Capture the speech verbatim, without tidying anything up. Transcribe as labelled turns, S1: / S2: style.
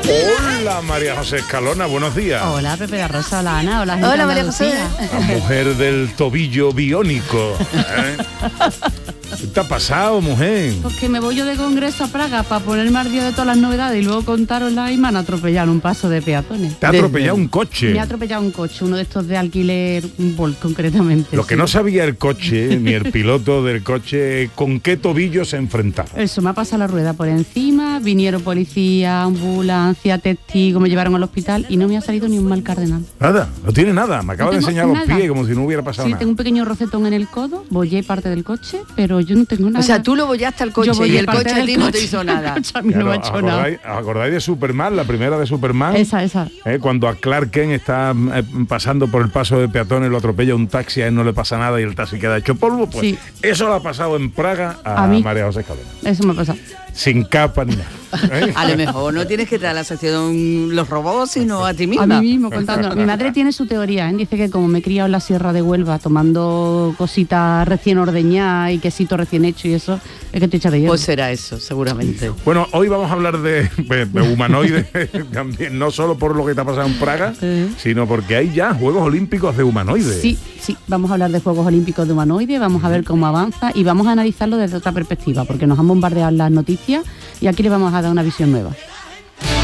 S1: Hola María José Escalona, buenos días.
S2: Hola Pepe de Rosa, hola Ana, hola gente.
S3: Hola María José.
S1: La mujer del tobillo biónico. ¿eh? ¿Qué te ha pasado, mujer?
S2: Porque me voy yo de congreso a Praga para ponerme al día de todas las novedades y luego contaroslas y me han atropellado en un paso de peatones.
S1: Te ha atropellado un coche.
S2: Me ha atropellado un coche, uno de estos de alquiler, un Volt concretamente.
S1: Lo que
S2: sí.
S1: no sabía el coche, ni el piloto del coche, con qué tobillo se enfrentaba.
S2: Eso, me ha pasado la rueda por encima, vinieron policía, ambulancia, testigos, me llevaron al hospital y no me ha salido ni un mal cardenal.
S1: Nada, no tiene nada. Me acaba
S2: No
S1: de
S2: tengo
S1: enseñar los
S2: nada.
S1: pies como si no hubiera pasado
S2: Sí,
S1: nada.
S2: tengo un pequeño rocetón en el codo, bollé parte del coche, pero yo no tengo nada.
S3: O sea, tú lo bollaste al coche
S2: Yo
S3: y
S2: bollé
S3: el
S2: parte
S3: coche a
S2: del
S3: ti no te
S2: coche.
S3: hizo nada.
S2: El coche a mí no me ha hecho nada.
S1: ¿acordáis, ¿Acordáis de Superman, la primera de Superman?
S2: Esa, esa.
S1: Eh, cuando a Clark Kent está eh, pasando por el paso de peatones, lo atropella un taxi, a él no le pasa nada y el taxi queda hecho polvo, pues
S2: Sí.
S1: eso lo ha pasado en Praga a,
S2: A mí.
S1: María José Escalona.
S2: Eso me ha pasado.
S1: Sin capa ni nada. ¿eh?
S3: A lo mejor no tienes que traer a la sección los robots, sino a ti misma.
S2: A mí mismo contando. Mi madre tiene su teoría, ¿eh? Dice que como me he criado en la Sierra de Huelva tomando cositas recién ordeñadas y quesito recién hecho y eso, es que estoy hecha de hierro.
S3: Pues será eso, seguramente.
S1: Bueno, hoy vamos a hablar de, de, de humanoides también, no solo por lo que te ha pasado en Praga,
S2: Sí.
S1: sino porque hay ya Juegos Olímpicos de humanoides.
S2: Sí, sí, vamos a hablar de Juegos Olímpicos de humanoides, vamos a ver cómo avanza y vamos a analizarlo desde otra perspectiva, porque nos han bombardeado las noticias y aquí le vamos a dar una visión nueva.